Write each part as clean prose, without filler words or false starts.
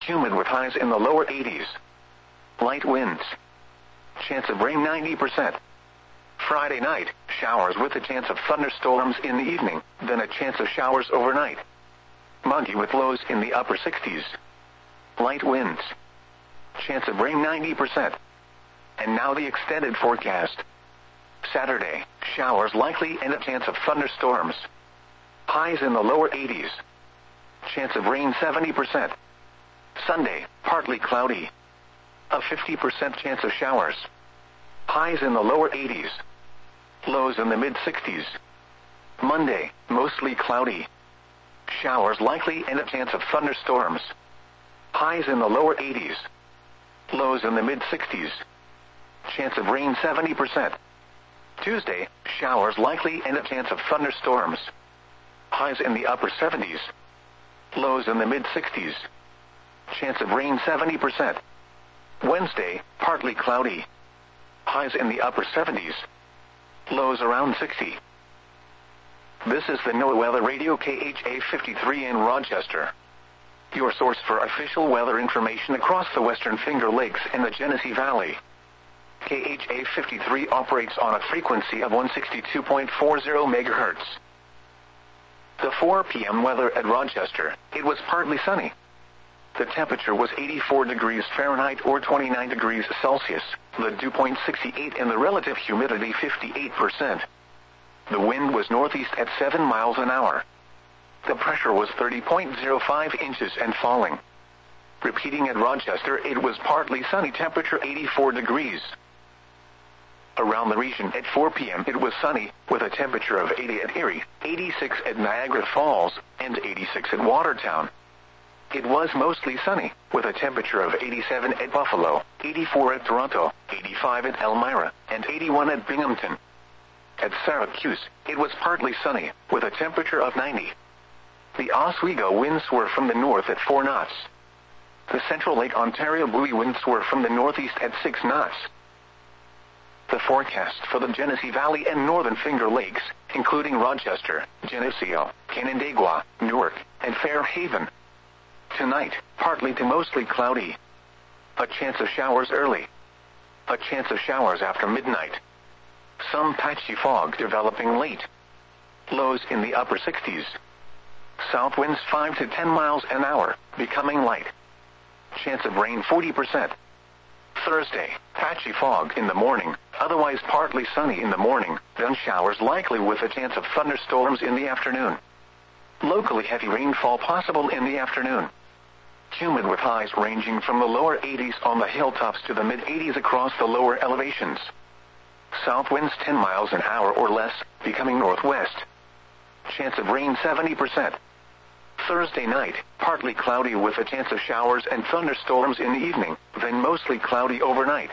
Humid with highs in the lower 80s. Light winds. Chance of rain 90%. Friday night, showers with a chance of thunderstorms in the evening, then a chance of showers overnight. Muggy with lows in the upper 60s. Light winds. Chance of rain 90%. And now the extended forecast. Saturday, showers likely and a chance of thunderstorms. Highs in the lower 80s. Chance of rain 70%. Sunday, partly cloudy. A 50% chance of showers. Highs in the lower 80s. Lows in the mid-60s. Monday, mostly cloudy. Showers likely and a chance of thunderstorms. Highs in the lower 80s. Lows in the mid-60s. Chance of rain 70%. Tuesday, showers likely and a chance of thunderstorms. Highs in the upper 70s. Lows in the mid-60s. Chance of rain 70%. Wednesday, partly cloudy. Highs in the upper 70s. Lows around 60. This is the NOAA Weather Radio KHA 53 in Rochester. Your source for official weather information across the Western Finger Lakes and the Genesee Valley. KHA 53 operates on a frequency of 162.40 MHz. The 4 p.m. weather at Rochester, it was partly sunny. The temperature was 84 degrees Fahrenheit or 29 degrees Celsius, the dew point 68 and the relative humidity 58%. The wind was northeast at 7 miles an hour. The pressure was 30.05 inches and falling. Repeating at Rochester, it was partly sunny, temperature 84 degrees. Around the region at 4 p.m. it was sunny, with a temperature of 80 at Erie, 86 at Niagara Falls, and 86 at Watertown. It was mostly sunny, with a temperature of 87 at Buffalo, 84 at Toronto, 85 at Elmira, and 81 at Binghamton. At Syracuse, it was partly sunny, with a temperature of 90. The Oswego winds were from the north at 4 knots. The Central Lake Ontario buoy winds were from the northeast at 6 knots. The forecast for the Genesee Valley and Northern Finger Lakes, including Rochester, Geneseo, Canandaigua, Newark, and Fairhaven. Tonight, partly to mostly cloudy. A chance of showers early. A chance of showers after midnight. Some patchy fog developing late. Lows in the upper 60s. South winds 5 to 10 miles an hour, becoming light. Chance of rain 40%. Thursday, patchy fog in the morning, otherwise partly sunny in the morning, then showers likely with a chance of thunderstorms in the afternoon. Locally heavy rainfall possible in the afternoon. Humid with highs ranging from the lower 80s on the hilltops to the mid-80s across the lower elevations. South winds 10 miles an hour or less, becoming northwest. Chance of rain 70%. Thursday night, partly cloudy with a chance of showers and thunderstorms in the evening, then mostly cloudy overnight.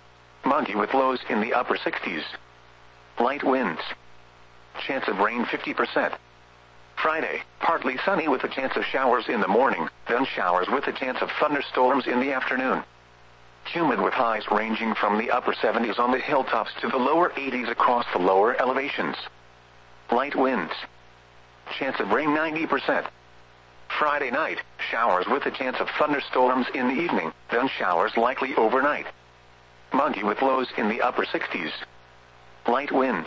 Muggy with lows in the upper 60s. Light winds. Chance of rain 50%. Friday, partly sunny with a chance of showers in the morning, then showers with a chance of thunderstorms in the afternoon. Humid with highs ranging from the upper 70s on the hilltops to the lower 80s across the lower elevations. Light winds. Chance of rain 90%. Friday night, showers with a chance of thunderstorms in the evening, then showers likely overnight. Muggy with lows in the upper 60s. Light winds.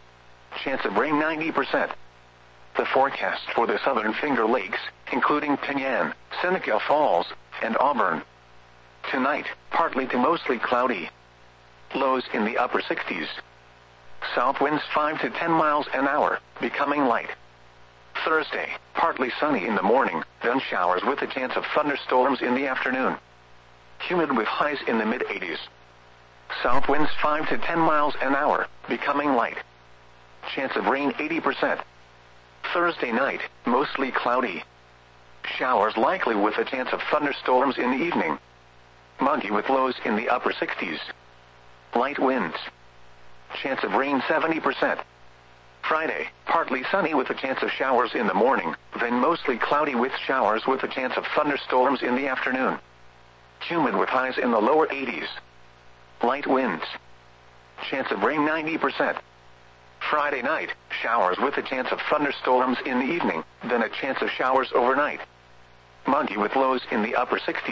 Chance of rain 90%. The forecast for the Southern Finger Lakes, including Penyan, Seneca Falls, and Auburn. Tonight, partly to mostly cloudy. Lows in the upper 60s. South winds 5 to 10 miles an hour, becoming light. Thursday, partly sunny in the morning, then showers with a chance of thunderstorms in the afternoon. Humid with highs in the mid-80s. South winds 5 to 10 miles an hour, becoming light. Chance of rain 80%. Thursday night, mostly cloudy. Showers likely with a chance of thunderstorms in the evening. Muggy with lows in the upper 60s. Light winds. Chance of rain 70%. Friday, partly sunny with a chance of showers in the morning, then mostly cloudy with showers with a chance of thunderstorms in the afternoon. Humid with highs in the lower 80s. Light winds. Chance of rain 90%. Friday night, showers with a chance of thunderstorms in the evening, then a chance of showers overnight. Muggy with lows in the upper 60s.